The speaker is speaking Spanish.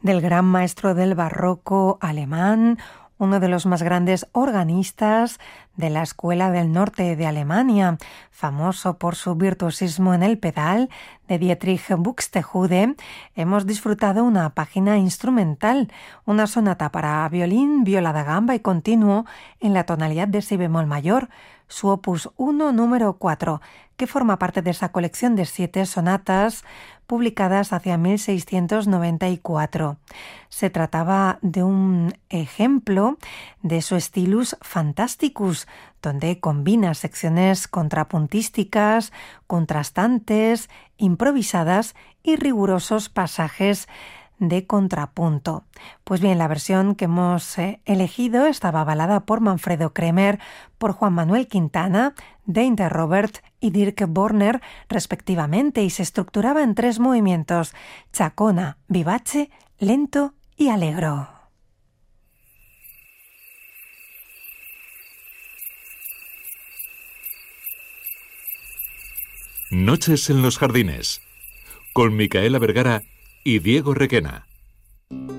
del gran maestro del barroco alemán, uno de los más grandes organistas de la Escuela del Norte de Alemania, famoso por su virtuosismo en el pedal, de Dietrich Buxtehude, hemos disfrutado una página instrumental, una sonata para violín, viola da gamba y continuo en la tonalidad de si bemol mayor, su opus 1 número 4, que forma parte de esa colección de 7 sonatas publicadas hacia 1694. Se trataba de un ejemplo de su stilus fantasticus, donde combina secciones contrapuntísticas, contrastantes, improvisadas y rigurosos pasajes de contrapunto. Pues bien, la versión que hemos elegido estaba avalada por Manfredo Kremer, por Juan Manuel Quintana, Deinte Robert y Dirk Borner, respectivamente, y se estructuraba en 3 movimientos: chacona, vivace, lento y allegro. Noches en los jardines, con Micaela Vergara y Diego Requena.